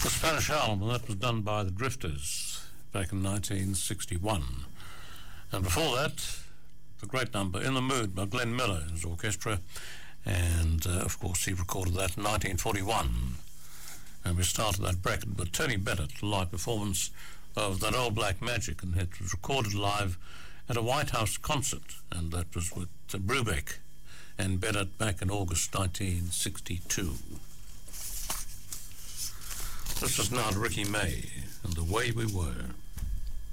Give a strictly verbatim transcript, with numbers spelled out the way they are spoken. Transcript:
The Spanish album, that was done by the Drifters back in nineteen sixty-one. And before that, the great number, In the Mood, by Glenn Miller and his orchestra. And, uh, of course, he recorded that in nineteen forty-one. And we started that bracket with Tony Bennett, a live performance of that Old Black Magic, and it was recorded live at a White House concert, and that was with uh, Brubeck and Bennett back in August nineteen sixty-two. This is now Ricky May and The Way We Were.